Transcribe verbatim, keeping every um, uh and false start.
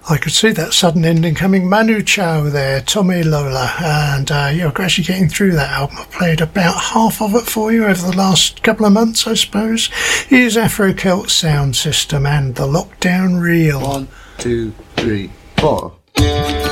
I could see that sudden ending coming. Manu Chao there, Tommy Lola, and uh, you're actually getting through that album. I've played about half of it for you over the last couple of months, I suppose. Here's Afro Celt Sound System and the Lockdown Reel. One, two, three, four.